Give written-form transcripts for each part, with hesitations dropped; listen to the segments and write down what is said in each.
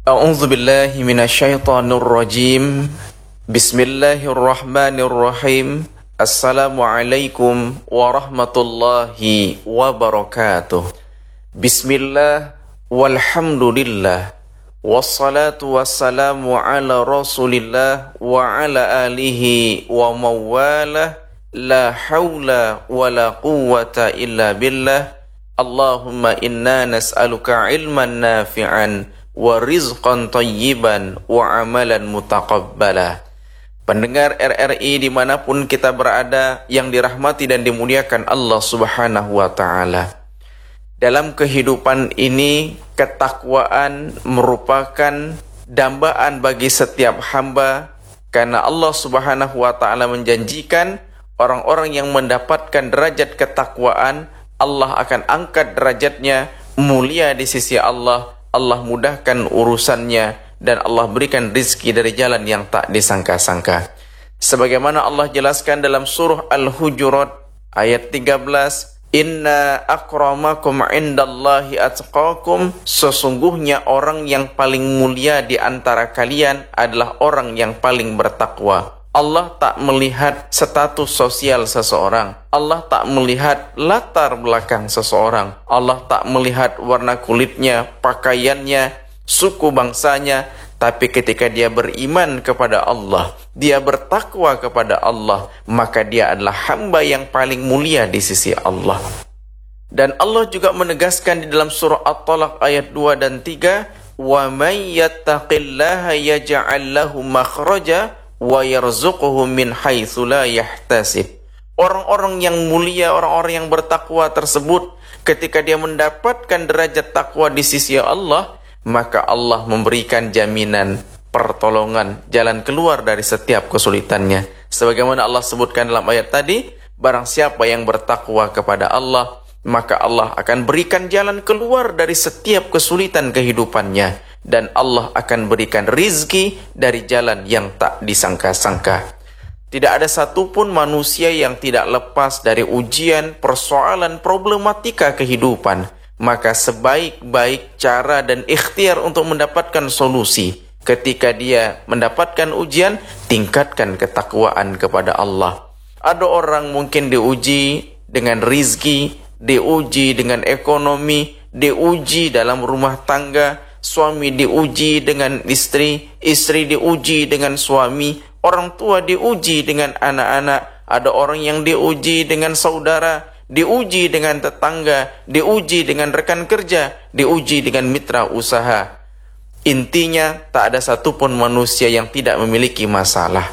A'udzu billahi minasyaitonir rajim. Bismillahirrahmanirrahim. Assalamualaikum warahmatullahi wabarakatuh. Bismillah walhamdulillah wassalatu wassalamu ala Rasulillah wa ala alihi wa mawalah. La haula wala quwwata illa billah. Allahumma inna nas'aluka ilman nafi'an wa rizqan tayyiban wa amalan mutaqabbala. Pendengar RRI dimanapun kita berada yang dirahmati dan dimuliakan Allah subhanahu wa ta'ala. Dalam kehidupan ini, ketakwaan merupakan dambaan bagi setiap hamba, karena Allah subhanahu wa ta'ala menjanjikan orang-orang yang mendapatkan derajat ketakwaan, Allah akan angkat derajatnya mulia di sisi Allah. Allah mudahkan urusannya dan Allah berikan rizki dari jalan yang tak disangka-sangka. Sebagaimana Allah jelaskan dalam surah Al-Hujurat ayat 13, Inna akramakum indallahi atqakum, sesungguhnya orang yang paling mulia di antara kalian adalah orang yang paling bertakwa. Allah tak melihat status sosial seseorang. Allah tak melihat latar belakang seseorang. Allah tak melihat warna kulitnya, pakaiannya, suku bangsanya. Tapi ketika dia beriman kepada Allah, dia bertakwa kepada Allah, maka dia adalah hamba yang paling mulia di sisi Allah. Dan Allah juga menegaskan di dalam surah At-Talaq ayat 2 dan 3, wa may yattaqillaha yaj'al lahu makhraja wa yarzuquhu min haitsu la yahtasib. Orang-orang yang mulia, orang-orang yang bertakwa tersebut, ketika dia mendapatkan derajat takwa di sisi Allah, maka Allah memberikan jaminan, pertolongan, jalan keluar dari setiap kesulitannya. Sebagaimana Allah sebutkan dalam ayat tadi, barang siapa yang bertakwa kepada Allah, maka Allah akan berikan jalan keluar dari setiap kesulitan kehidupannya. Dan Allah akan berikan rizki dari jalan yang tak disangka-sangka. Tidak ada satupun manusia yang tidak lepas dari ujian, persoalan, problematika kehidupan. Maka sebaik-baik cara dan ikhtiar untuk mendapatkan solusi, ketika dia mendapatkan ujian, tingkatkan ketakwaan kepada Allah. Ada orang mungkin diuji dengan rizki, diuji dengan ekonomi, diuji dalam rumah tangga, suami diuji dengan istri, istri diuji dengan suami, orang tua diuji dengan anak-anak, ada orang yang diuji dengan saudara, diuji dengan tetangga, diuji dengan rekan kerja, diuji dengan mitra usaha. Intinya, tak ada satupun manusia yang tidak memiliki masalah.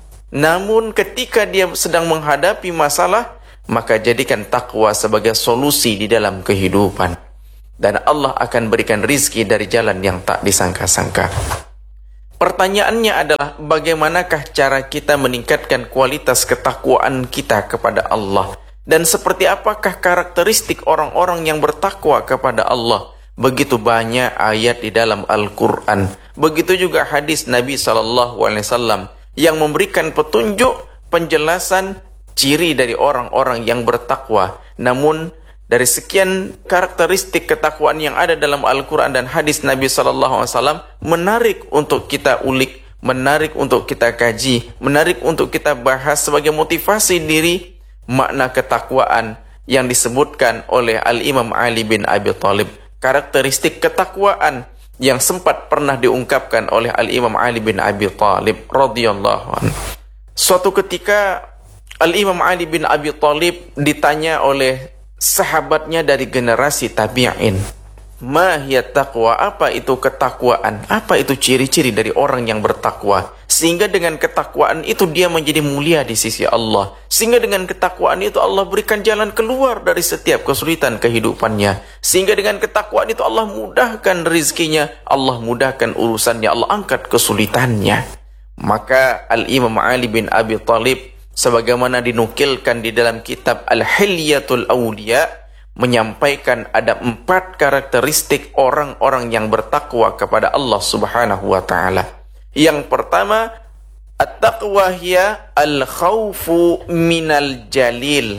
Namun ketika dia sedang menghadapi masalah, maka jadikan takwa sebagai solusi di dalam kehidupan. Dan Allah akan berikan rizki dari jalan yang tak disangka-sangka. Pertanyaannya adalah, bagaimanakah cara kita meningkatkan kualitas ketakwaan kita kepada Allah? Dan seperti apakah karakteristik orang-orang yang bertakwa kepada Allah? Begitu banyak ayat di dalam Al-Quran. Begitu juga hadis Nabi SAW yang memberikan petunjuk, penjelasan, ciri dari orang-orang yang bertakwa. Namun, dari sekian karakteristik ketakwaan yang ada dalam Al-Quran dan hadis Nabi SAW, menarik untuk kita ulik, menarik untuk kita kaji, menarik untuk kita bahas sebagai motivasi diri makna ketakwaan yang disebutkan oleh Al-Imam Ali bin Abi Thalib. Karakteristik ketakwaan yang sempat pernah diungkapkan oleh Al-Imam Ali bin Abi Thalib radhiyallahu anhu. Suatu ketika Al-Imam Ali bin Abi Thalib ditanya oleh sahabatnya dari generasi tabi'in, ma hiya taqwa, apa itu ketakwaan, apa itu ciri-ciri dari orang yang bertakwa, sehingga dengan ketakwaan itu dia menjadi mulia di sisi Allah, sehingga dengan ketakwaan itu Allah berikan jalan keluar dari setiap kesulitan kehidupannya, sehingga dengan ketakwaan itu Allah mudahkan rizkinya, Allah mudahkan urusannya, Allah angkat kesulitannya. Maka Al-Imam Ali bin Abi Thalib, sebagaimana dinukilkan di dalam kitab Al-Hilyatul Awliya, menyampaikan ada 4 karakteristik orang-orang yang bertakwa kepada Allah subhanahu wa ta'ala. Yang pertama, at-taqwa hiya al-khawfu minal jalil.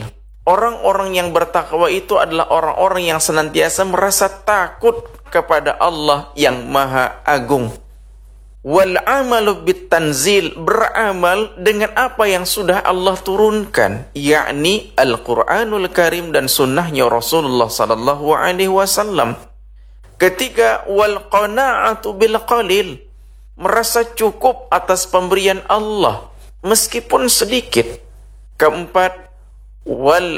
Orang-orang yang bertakwa itu adalah orang-orang yang senantiasa merasa takut kepada Allah yang Maha Agung. Wal amalu bitanzil, beramal dengan apa yang sudah Allah turunkan, yakni Al-Qur'anul Karim dan sunnahnya Rasulullah sallallahu alaihi wasallam. Ketiga, wal qana'atu bil qalil, merasa cukup atas pemberian Allah meskipun sedikit. Keempat, wal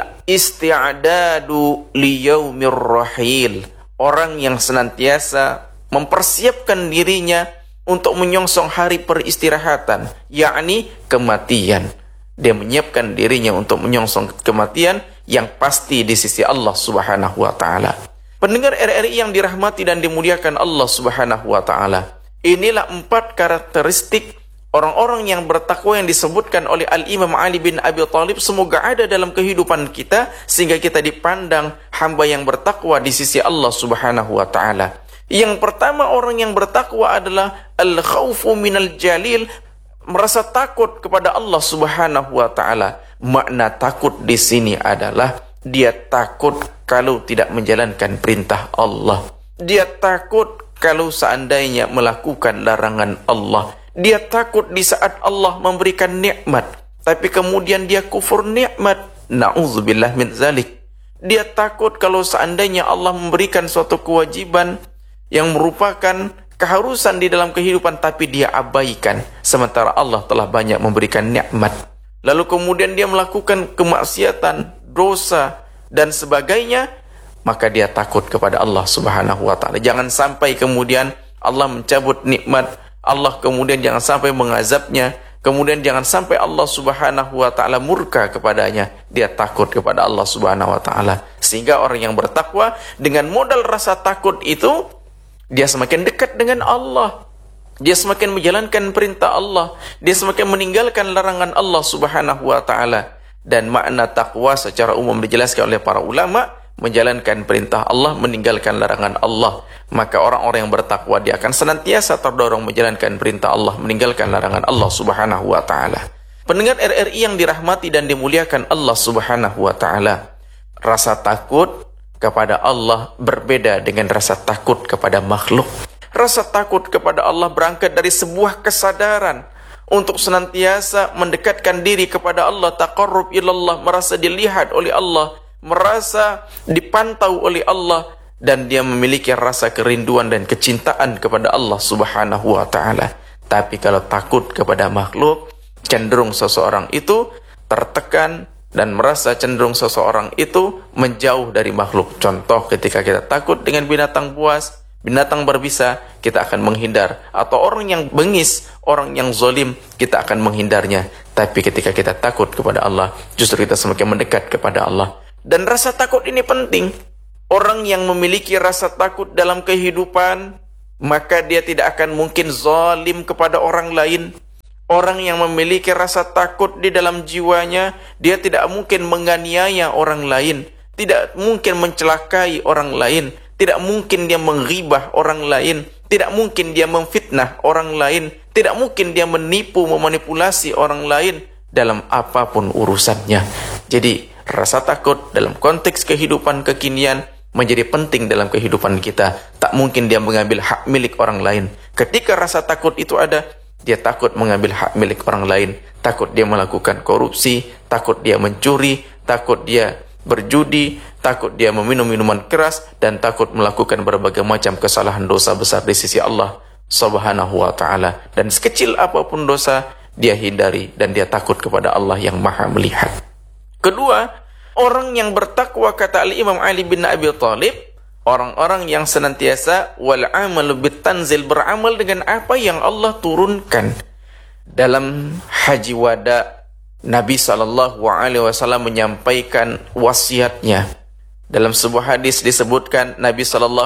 isti'dadu liyaumir rahil, orang yang senantiasa mempersiapkan dirinya untuk menyongsong hari peristirahatan, yakni kematian. Dia menyiapkan dirinya untuk menyongsong kematian yang pasti di sisi Allah Subhanahu wa taala. Pendengar RRI yang dirahmati dan dimuliakan Allah Subhanahu wa taala, inilah 4 karakteristik orang-orang yang bertakwa yang disebutkan oleh Al-Imam Ali bin Abi Thalib. Semoga ada dalam kehidupan kita sehingga kita dipandang hamba yang bertakwa di sisi Allah Subhanahu wa taala. Yang pertama, orang yang bertakwa adalah al-khaufu minal jalil, merasa takut kepada Allah Subhanahu wa taala. Makna takut di sini adalah dia takut kalau tidak menjalankan perintah Allah. Dia takut kalau seandainya melakukan larangan Allah. Dia takut di saat Allah memberikan nikmat, tapi kemudian dia kufur nikmat. Na'udzubillah min zalik. Dia takut kalau seandainya Allah memberikan suatu kewajiban yang merupakan keharusan di dalam kehidupan, tapi dia abaikan, sementara Allah telah banyak memberikan nikmat. Lalu kemudian dia melakukan kemaksiatan, dosa, dan sebagainya, maka dia takut kepada Allah Subhanahu wa taala. Jangan sampai kemudian Allah mencabut nikmat, Allah kemudian jangan sampai mengazabnya, kemudian jangan sampai Allah Subhanahu wa taala murka kepadanya. Dia takut kepada Allah Subhanahu wa taala. Sehingga orang yang bertakwa dengan modal rasa takut itu, dia semakin dekat dengan Allah. Dia semakin menjalankan perintah Allah. Dia semakin meninggalkan larangan Allah Subhanahu wa taala. Dan makna takwa secara umum dijelaskan oleh para ulama, menjalankan perintah Allah, meninggalkan larangan Allah. Maka orang-orang yang bertakwa dia akan senantiasa terdorong menjalankan perintah Allah, meninggalkan larangan Allah Subhanahu wa taala. Pendengar RRI yang dirahmati dan dimuliakan Allah Subhanahu wa taala, rasa takut kepada Allah berbeda dengan rasa takut kepada makhluk. Rasa takut kepada Allah berangkat dari sebuah kesadaran untuk senantiasa mendekatkan diri kepada Allah, taqarrub ilallah, merasa dilihat oleh Allah, merasa dipantau oleh Allah, dan dia memiliki rasa kerinduan dan kecintaan kepada Allah Subhanahu wa taala. Tapi kalau takut kepada makhluk, cenderung seseorang itu tertekan dan merasa cenderung seseorang itu menjauh dari makhluk. Contoh, ketika kita takut dengan binatang buas, binatang berbisa, kita akan menghindar. Atau orang yang bengis, orang yang zalim, kita akan menghindarnya. Tapi ketika kita takut kepada Allah, justru kita semakin mendekat kepada Allah. Dan rasa takut ini penting. Orang yang memiliki rasa takut dalam kehidupan, maka dia tidak akan mungkin zalim kepada orang lain. Orang yang memiliki rasa takut di dalam jiwanya, dia tidak mungkin menganiaya orang lain, tidak mungkin mencelakai orang lain, tidak mungkin dia menghibah orang lain, tidak mungkin dia memfitnah orang lain, tidak mungkin dia menipu, memanipulasi orang lain dalam apapun urusannya. Jadi, rasa takut dalam konteks kehidupan kekinian menjadi penting dalam kehidupan kita. Tak mungkin dia mengambil hak milik orang lain. Ketika rasa takut itu ada, dia takut mengambil hak milik orang lain, takut dia melakukan korupsi, takut dia mencuri, takut dia berjudi, takut dia meminum minuman keras, dan takut melakukan berbagai macam kesalahan dosa besar di sisi Allah Subhanahu wa taala. Dan sekecil apapun dosa, dia hindari dan dia takut kepada Allah yang Maha melihat. Kedua, orang yang bertakwa, kata Al-Imam Ali bin Abi Thalib, orang-orang yang senantiasa wal amalu bitanzil, beramal dengan apa yang Allah turunkan. Dalam Haji Wada, Nabi SAW menyampaikan wasiatnya. Dalam sebuah hadis disebutkan, Nabi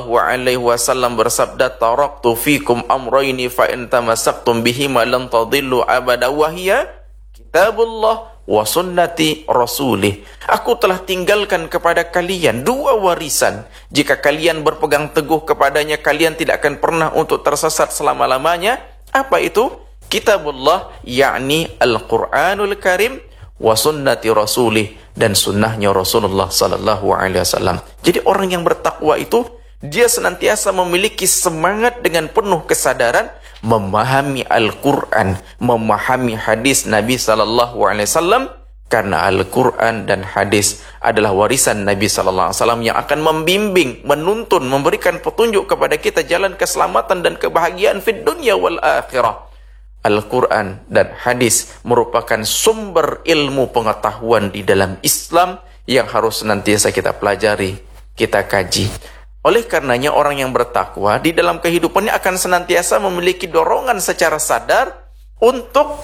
SAW bersabda, taraktu fikum amrayni fa in tamassaktum bihima lan tadillu abada wa hiya kitabullah wa sunnati rasulih. Aku telah tinggalkan kepada kalian 2 warisan. Jika kalian berpegang teguh kepadanya, kalian tidak akan pernah untuk tersesat selama-lamanya. Apa itu? Kitabullah, yakni Al-Quranul Karim, wa sunnati rasulih, dan sunnahnya Rasulullah sallallahu alaihi wasallam. Jadi orang yang bertakwa itu dia senantiasa memiliki semangat dengan penuh kesadaran memahami Al-Quran, memahami hadis Nabi sallallahu alaihi wasallam, karena Al-Quran dan hadis adalah warisan Nabi sallallahu alaihi wasallam yang akan membimbing, menuntun, memberikan petunjuk kepada kita jalan keselamatan dan kebahagiaan fid dunya wal akhirah. Al-Quran dan hadis merupakan sumber ilmu pengetahuan di dalam Islam yang harus senantiasa kita pelajari, kita kaji. Oleh karenanya orang yang bertakwa di dalam kehidupannya akan senantiasa memiliki dorongan secara sadar untuk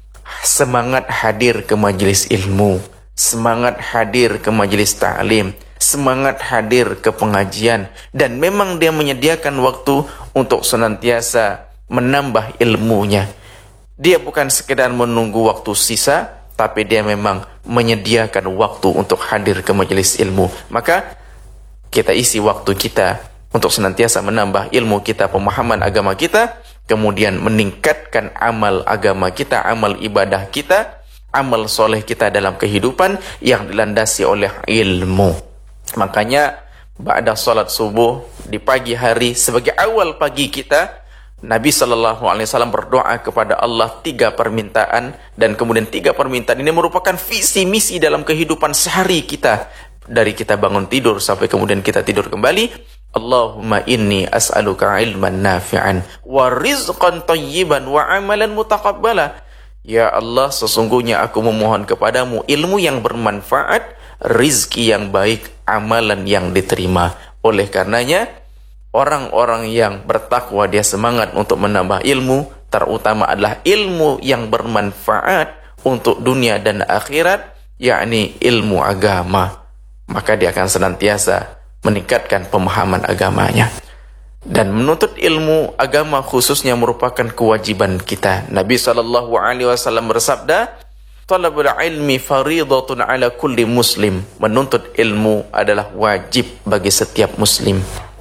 semangat hadir ke majelis ilmu, semangat hadir ke majelis ta'lim, semangat hadir ke pengajian, dan memang dia menyediakan waktu untuk senantiasa menambah ilmunya. Dia bukan sekedar menunggu waktu sisa, tapi dia memang menyediakan waktu untuk hadir ke majelis ilmu. Maka kita isi waktu kita untuk senantiasa menambah ilmu kita, pemahaman agama kita, kemudian meningkatkan amal agama kita, amal ibadah kita, amal soleh kita dalam kehidupan yang dilandasi oleh ilmu. Makanya ba'da salat subuh di pagi hari sebagai awal pagi kita, Nabi sallallahu alaihi wasallam berdoa kepada Allah 3 permintaan, dan kemudian 3 permintaan ini merupakan visi misi dalam kehidupan sehari kita, dari kita bangun tidur sampai kemudian kita tidur kembali. Allahumma inni as'aluka ilman nafi'an wa rizqan tayyiban wa amalan mutaqabbala. Ya Allah, sesungguhnya aku memohon kepadamu ilmu yang bermanfaat, rizki yang baik, amalan yang diterima. Oleh karenanya orang-orang yang bertakwa dia semangat untuk menambah ilmu, terutama adalah ilmu yang bermanfaat untuk dunia dan akhirat, yakni ilmu agama. Maka dia akan senantiasa meningkatkan pemahaman agamanya. Dan menuntut ilmu agama khususnya merupakan kewajiban kita. Nabi sallallahu alaihi wasallam bersabda, "Talabul ilmi fariidatun ala kulli muslim." Menuntut ilmu adalah wajib bagi setiap muslim.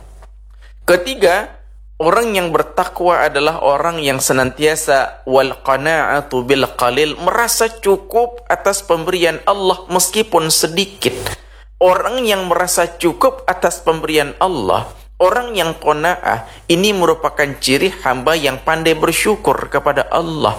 Ketiga, orang yang bertakwa adalah orang yang senantiasa wal qana'atu bil qalil, merasa cukup atas pemberian Allah meskipun sedikit. Orang yang merasa cukup atas pemberian Allah, orang yang qanaah, ini merupakan ciri hamba yang pandai bersyukur kepada Allah.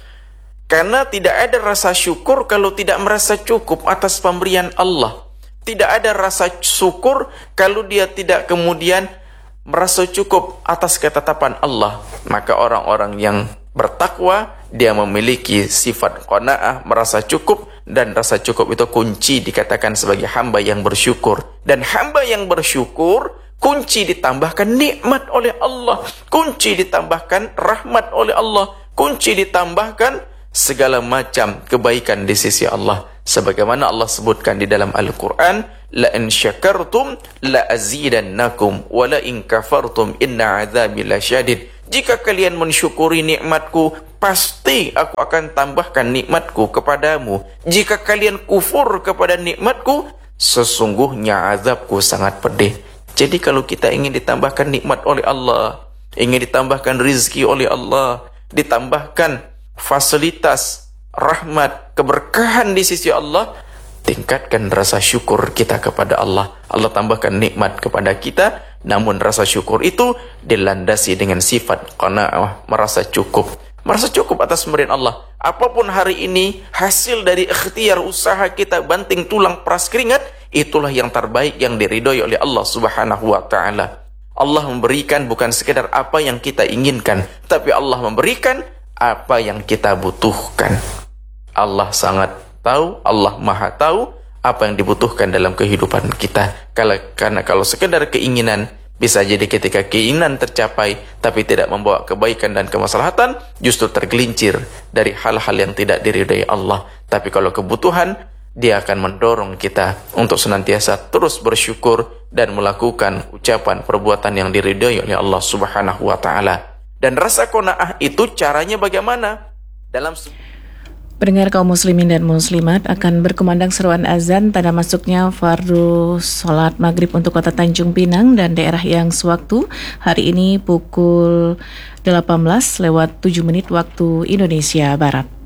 Karena tidak ada rasa syukur kalau tidak merasa cukup atas pemberian Allah. Tidak ada rasa syukur kalau dia tidak kemudian merasa cukup atas ketetapan Allah. Maka orang-orang yang bertakwa, dia memiliki sifat qanaah, merasa cukup, dan rasa cukup itu kunci dikatakan sebagai hamba yang bersyukur. Dan hamba yang bersyukur, kunci ditambahkan nikmat oleh Allah, kunci ditambahkan rahmat oleh Allah, kunci ditambahkan segala macam kebaikan di sisi Allah. Sebagaimana Allah sebutkan di dalam Al-Quran, la in syakartum la azidannakum wa la in kafartum inna azabi lasyadid. Jika kalian mensyukuri nikmatku, pasti aku akan tambahkan nikmatku kepadamu. Jika kalian kufur kepada nikmatku, sesungguhnya azabku sangat pedih. Jadi kalau kita ingin ditambahkan nikmat oleh Allah, ingin ditambahkan rizki oleh Allah, ditambahkan fasilitas, rahmat, keberkahan di sisi Allah, tingkatkan rasa syukur kita kepada Allah. Allah tambahkan nikmat kepada kita, namun rasa syukur itu dilandasi dengan sifat qanaah, merasa cukup. Merasa cukup atas pemberian Allah. Apapun hari ini hasil dari ikhtiar usaha kita, banting tulang peras keringat, itulah yang terbaik yang diridhoi oleh Allah Subhanahu wa taala. Allah memberikan bukan sekedar apa yang kita inginkan, tapi Allah memberikan apa yang kita butuhkan. Allah sangat tahu, Allah maha tahu apa yang dibutuhkan dalam kehidupan kita. Karena kalau sekedar keinginan, bisa jadi ketika keinginan tercapai tapi tidak membawa kebaikan dan kemaslahatan, justru tergelincir dari hal-hal yang tidak diridhai Allah. Tapi kalau kebutuhan, dia akan mendorong kita untuk senantiasa terus bersyukur dan melakukan ucapan perbuatan yang diridhai oleh Allah Subhanahu wa taala. Dan rasa qanaah itu caranya bagaimana? Dalam Pendengar kaum muslimin dan muslimat, akan berkumandang seruan azan tanda masuknya fardu sholat maghrib untuk kota Tanjung Pinang dan daerah yang sewaktu. Hari ini pukul 18:07 waktu Indonesia Barat.